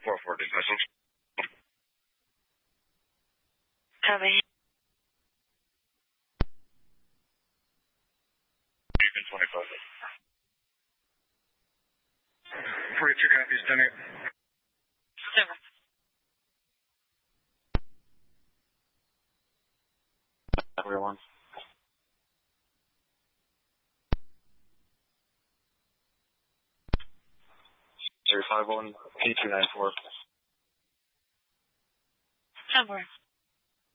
440 vessels. Copy. Beacon 25. 42 copies, 10-8. Over. Everyone. 051 P294. Over.